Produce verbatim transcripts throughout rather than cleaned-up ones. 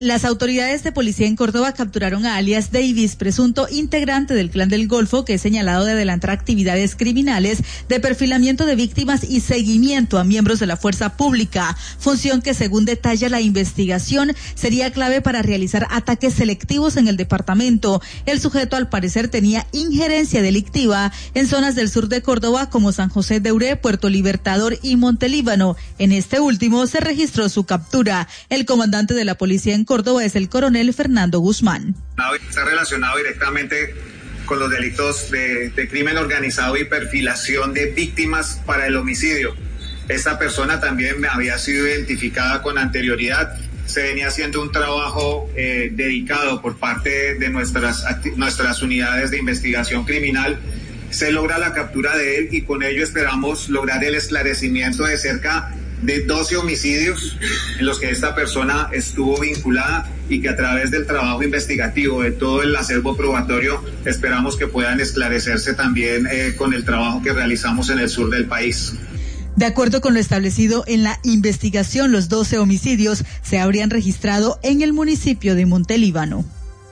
Las autoridades de policía en Córdoba capturaron a alias Davis, presunto integrante del Clan del Golfo, que es señalado de adelantar actividades criminales de perfilamiento de víctimas y seguimiento a miembros de la fuerza pública, función que, según detalla la investigación, sería clave para realizar ataques selectivos en el departamento. El sujeto, al parecer, tenía injerencia delictiva en zonas del sur de Córdoba como San José de Uré, Puerto Libertador y Montelíbano. En este último se registró su captura. El comandante de la policía en Córdoba es el coronel Fernando Guzmán. Está relacionado directamente con los delitos de, de crimen organizado y perfilación de víctimas para el homicidio. Esta persona también había sido identificada con anterioridad. Se venía haciendo un trabajo eh, dedicado por parte de nuestras, nuestras unidades de investigación criminal. Se logra la captura de él y con ello esperamos lograr el esclarecimiento de cerca de doce homicidios en los que esta persona estuvo vinculada y que a través del trabajo investigativo de todo el acervo probatorio esperamos que puedan esclarecerse también eh, con el trabajo que realizamos en el sur del país. De acuerdo con lo establecido en la investigación, los doce homicidios se habrían registrado en el municipio de Montelíbano.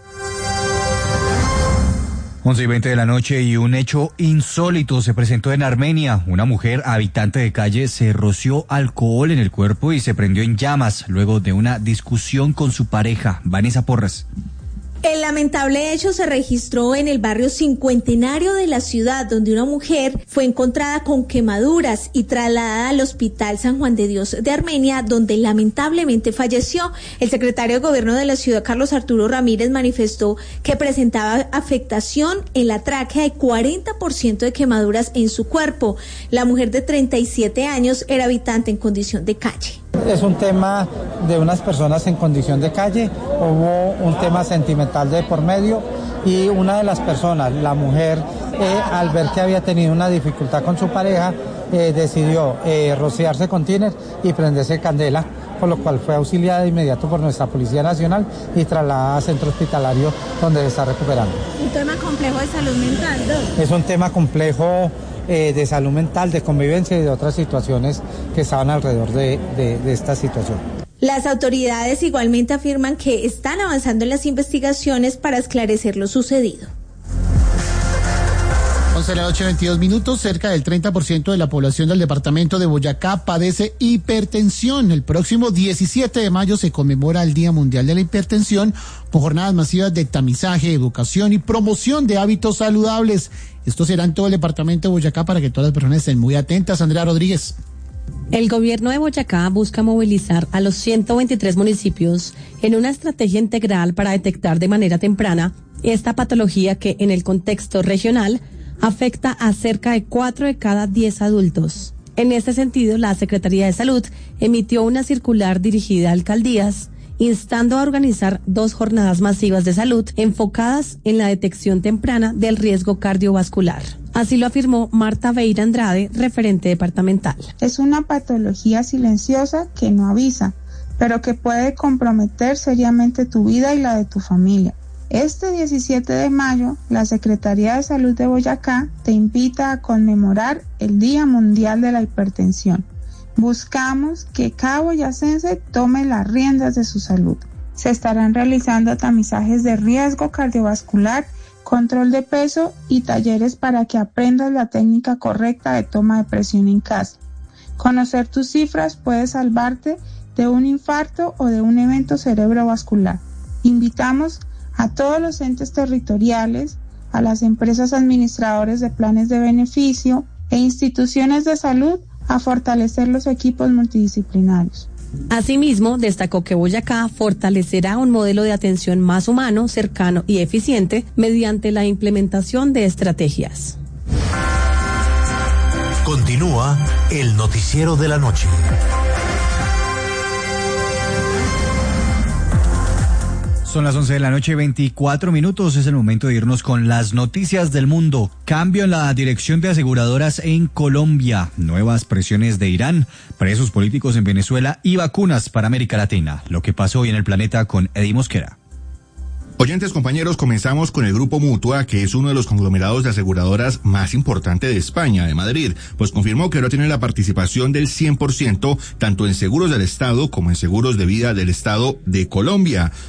once y veinte de la noche y un hecho insólito se presentó en Armenia. Una mujer habitante de calle se roció alcohol en el cuerpo y se prendió en llamas luego de una discusión con su pareja. Vanessa Porras. El lamentable hecho se registró en el barrio Cincuentenario de la ciudad, donde una mujer fue encontrada con quemaduras y trasladada al Hospital San Juan de Dios de Armenia, donde lamentablemente falleció. El secretario de Gobierno de la ciudad, Carlos Arturo Ramírez, manifestó que presentaba afectación en la tráquea y cuarenta por ciento de quemaduras en su cuerpo. La mujer de treinta y siete años era habitante en condición de calle. Es un tema de unas personas en condición de calle, hubo un tema sentimental de por medio y una de las personas, la mujer, eh, al ver que había tenido una dificultad con su pareja, eh, decidió eh, rociarse con tiner y prenderse candela, por lo cual fue auxiliada de inmediato por nuestra Policía Nacional y trasladada a centro hospitalario donde se está recuperando. Un tema complejo de salud mental, ¿no? Es un tema complejo Eh, de salud mental, de convivencia y de otras situaciones que estaban alrededor de, de, de esta situación. Las autoridades igualmente afirman que están avanzando en las investigaciones para esclarecer lo sucedido. once de la noche, veintidós minutos. Cerca del treinta por ciento de la población del departamento de Boyacá padece hipertensión. El próximo diecisiete de mayo se conmemora el Día Mundial de la Hipertensión con jornadas masivas de tamizaje, educación y promoción de hábitos saludables. Esto será en todo el departamento de Boyacá para que todas las personas estén muy atentas. Andrea Rodríguez. El gobierno de Boyacá busca movilizar a los ciento veintitrés municipios en una estrategia integral para detectar de manera temprana esta patología que en el contexto regional afecta a cerca de cuatro de cada diez adultos. En este sentido, la Secretaría de Salud emitió una circular dirigida a alcaldías instando a organizar dos jornadas masivas de salud enfocadas en la detección temprana del riesgo cardiovascular. Así lo afirmó Marta Veira Andrade, referente departamental. Es una patología silenciosa que no avisa, pero que puede comprometer seriamente tu vida y la de tu familia. Este diecisiete de mayo, la Secretaría de Salud de Boyacá te invita a conmemorar el Día Mundial de la Hipertensión. Buscamos que cada boyacense tome las riendas de su salud. Se estarán realizando tamizajes de riesgo cardiovascular, control de peso y talleres para que aprendas la técnica correcta de toma de presión en casa. Conocer tus cifras puede salvarte de un infarto o de un evento cerebrovascular. Invitamos a todos los entes territoriales, a las empresas administradoras de planes de beneficio e instituciones de salud a fortalecer los equipos multidisciplinarios. Asimismo, destacó que Boyacá fortalecerá un modelo de atención más humano, cercano y eficiente mediante la implementación de estrategias. Continúa el noticiero de la noche. Son las once de la noche, veinticuatro minutos. Es el momento de irnos con las noticias del mundo. Cambio en la dirección de aseguradoras en Colombia. Nuevas presiones de Irán, presos políticos en Venezuela y vacunas para América Latina. Lo que pasó hoy en el planeta con Eddie Mosquera. Oyentes, compañeros, comenzamos con el Grupo Mutua, que es uno de los conglomerados de aseguradoras más importante de España, de Madrid, pues confirmó que ahora tiene la participación del cien por ciento tanto en seguros del Estado como en seguros de vida del Estado de Colombia.